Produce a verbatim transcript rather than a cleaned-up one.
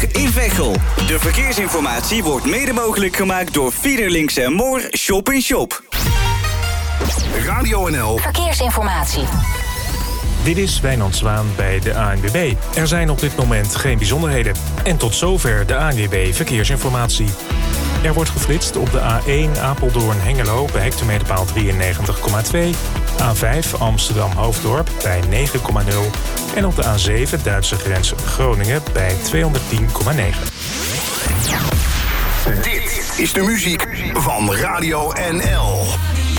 in Veghel. De verkeersinformatie wordt mede mogelijk gemaakt door Fiederlinks en Moor Shop in Shop. Radio N L Verkeersinformatie. Dit is Wijnand Zwaan bij de A N W B. Er zijn op dit moment geen bijzonderheden. En tot zover de A N W B Verkeersinformatie. Er wordt geflitst op de A één Apeldoorn-Hengelo bij hectometerpaal drieënnegentig komma twee... A vijf Amsterdam-Hoofddorp bij negen komma nul... en op de A zeven Duitse grens Groningen bij tweehonderdtien komma negen. Dit is de muziek van Radio N L.